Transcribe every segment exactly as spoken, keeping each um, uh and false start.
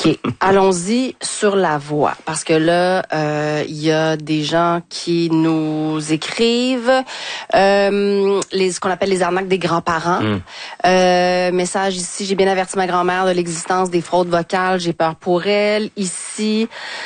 OK. Allons-y sur la voix. Parce que là, euh, il y a des gens qui nous écrivent euh, les, ce qu'on appelle les arnaques des grands-parents. Mm. Euh, message ici, j'ai bien averti ma grand-mère de l'existence des fraudes vocales. J'ai peur pour elle. Ici,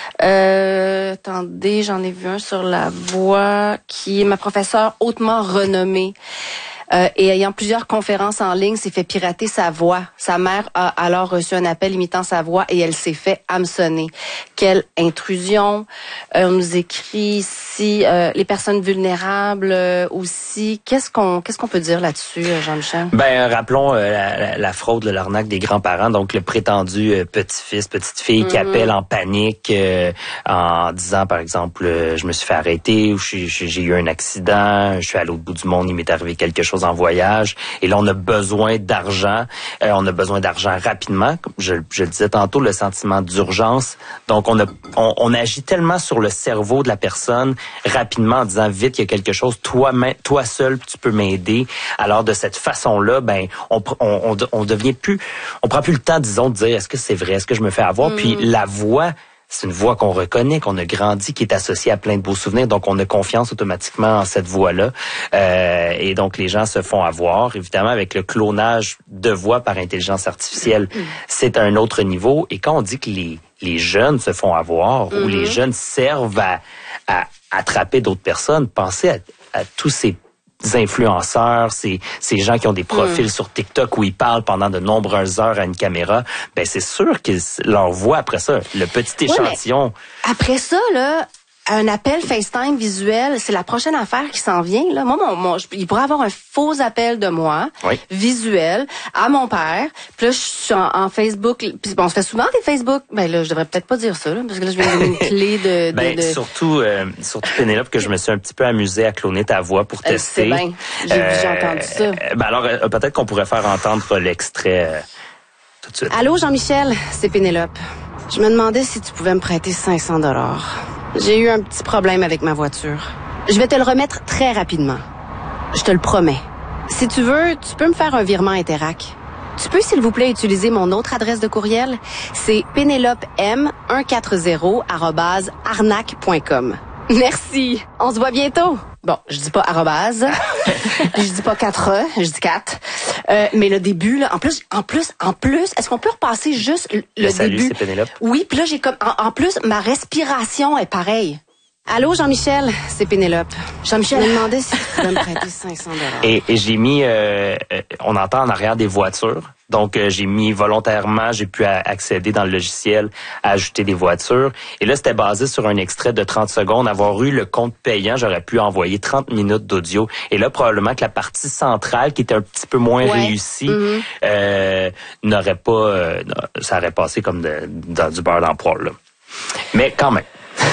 euh, attendez, j'en ai vu un sur la voix qui est ma professeure hautement renommée. Euh, et ayant plusieurs conférences en ligne, s'est fait pirater sa voix. Sa mère a alors reçu un appel imitant sa voix et elle s'est fait hameçonner. Quelle intrusion! Euh, on nous écrit ici euh, les personnes vulnérables euh, aussi. Qu'est-ce qu'on qu'est-ce qu'on peut dire là-dessus, Jean-Michel? Ben rappelons euh, la, la, la fraude, l'arnaque des grands-parents, donc le prétendu euh, petit-fils, petite-fille mm-hmm. qui appelle en panique euh, en disant par exemple euh, je me suis fait arrêter ou j'ai, j'ai eu un accident, je suis à l'autre bout du monde, il m'est arrivé quelque chose en voyage et là on a besoin d'argent, euh, on a besoin d'argent rapidement, comme je, je le disais tantôt, le sentiment d'urgence. Donc on a on, on agit tellement sur le cerveau de la personne rapidement en disant vite il y a quelque chose, toi toi seul tu peux m'aider. Alors de cette façon-là, ben on on on, on devient plus, on prend plus le temps disons de dire est-ce que c'est vrai, est-ce que je me fais avoir, mm. puis la voix c'est une voix qu'on reconnaît, qu'on a grandi, qui est associée à plein de beaux souvenirs. Donc, on a confiance automatiquement en cette voix-là. Euh, et donc, les gens se font avoir. Évidemment, avec le clonage de voix par intelligence artificielle, mmh. c'est à un autre niveau. Et quand on dit que les, les jeunes se font avoir mmh. ou les jeunes servent à, à attraper d'autres personnes, pensez à, à tous ces influenceurs, ces, ces gens qui ont des profils mmh. sur TikTok où ils parlent pendant de nombreuses heures à une caméra, ben c'est sûr qu'ils leur voient après ça, le petit échantillon. Ouais, après ça, là, un appel FaceTime visuel, c'est la prochaine affaire qui s'en vient. Là. Moi, mon, mon, je, il pourrait avoir un faux appel de moi, oui. visuel, à mon père. Puis là, je suis en, en Facebook. Puis bon, on se fait souvent des Facebook. Ben là, je devrais peut-être pas dire ça, là, parce que là, je viens de donner une clé de... de, ben, de... surtout, euh, surtout Pénélope, que je me suis un petit peu amusée à cloner ta voix pour Elle tester. C'est bien. J'ai, euh, j'ai entendu ça. Ben alors, euh, peut-être qu'on pourrait faire entendre l'extrait euh, tout de suite. Allô, Jean-Michel, c'est Pénélope. Je me demandais si tu pouvais me prêter cinq cents dollars. J'ai eu un petit problème avec ma voiture. Je vais te le remettre très rapidement. Je te le promets. Si tu veux, tu peux me faire un virement Interac. Tu peux, s'il vous plaît, utiliser mon autre adresse de courriel? C'est pénélope m cent quarante arobase arnaque point com. Merci. On se voit bientôt. Bon, je dis pas arrobase, je dis pas quatre e, je dis quatre. Euh, mais le début, là, en plus, en plus, en plus, est-ce qu'on peut repasser juste le, le Salut, début? C'est Pénélope. Oui, puis là, j'ai comme, en, en plus, ma respiration est pareille. Allô, Jean-Michel, c'est Pénélope. Jean-Michel, je me demandais si tu pouvais me prêter cinq cents dollars. Et, et j'ai mis, euh, on entend en arrière des voitures. Donc, euh, j'ai mis volontairement, j'ai pu a- accéder dans le logiciel à ajouter des voitures. Et là, c'était basé sur un extrait de trente secondes. Avoir eu le compte payant, j'aurais pu envoyer trente minutes d'audio. Et là, probablement que la partie centrale, qui était un petit peu moins ouais. réussie, mm-hmm. euh, n'aurait pas... Euh, ça aurait passé comme de, dans du beurre d'empoire, là. Mais quand même.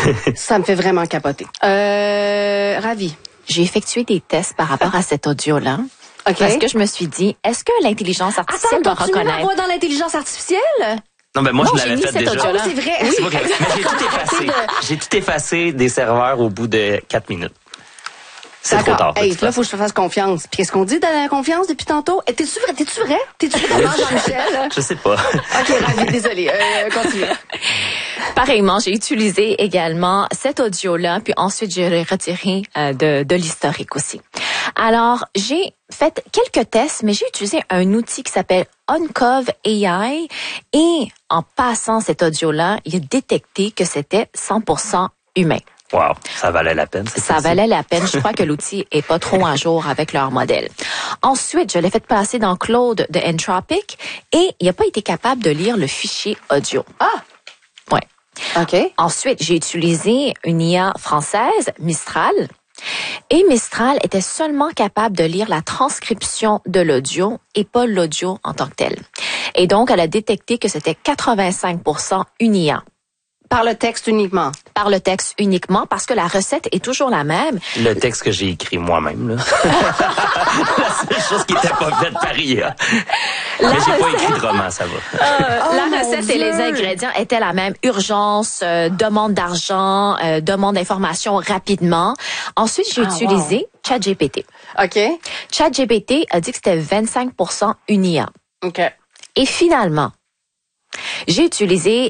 Ça me fait vraiment capoter. Euh, ravi. J'ai effectué des tests par rapport à cet audio-là. Okay. Parce que je me suis dit, est-ce que l'intelligence artificielle Attends, va reconnaître... Attends, tu mets la voix dans l'intelligence artificielle? Non, ben moi, non, je l'avais fait déjà. Oh, c'est vrai. Oui, c'est vrai. Mais j'ai tout effacé. J'ai tout effacé des serveurs au bout de quatre minutes. C'est D'accord. trop tard. Hey, là, faut que je te fasse confiance. Puis qu'est-ce qu'on dit de la confiance depuis tantôt? Et t'es-tu vrai? T'es-tu vrai? T'es-tu vraiment Jean-Michel? Je sais pas. OK, ravi, désolée. Euh, continue. Pareillement, j'ai utilisé également cet audio-là, puis ensuite, je l'ai retiré euh, de, de l'historique aussi. Alors, j'ai fait quelques tests, mais j'ai utilisé un outil qui s'appelle Uncov A I et en passant cet audio-là, il a détecté que c'était cent pour cent humain. Wow, ça valait la peine. Ça valait la peine. Je crois que l'outil est pas trop à jour avec leur modèle. Ensuite, je l'ai fait passer dans Claude de Entropic et il n'a pas été capable de lire le fichier audio. Ah! Ouais. OK. Ensuite, j'ai utilisé une I A française, Mistral. Et Mistral était seulement capable de lire la transcription de l'audio et pas l'audio en tant que tel. Et donc, elle a détecté que c'était quatre-vingt-cinq pour cent une I A. Par le texte uniquement. Par le texte uniquement, parce que la recette est toujours la même. Le texte que j'ai écrit moi-même, là. La seule chose qui n'était pas faite par I A. Mais j'ai pas écrit de roman, ça va. Euh, oh la recette et les ingrédients étaient la même. Urgence, euh, demande d'argent, euh, demande d'informations rapidement. Ensuite, j'ai ah, utilisé wow. ChatGPT. OK. ChatGPT a dit que c'était vingt-cinq pour cent une I A. OK. Et finalement, j'ai utilisé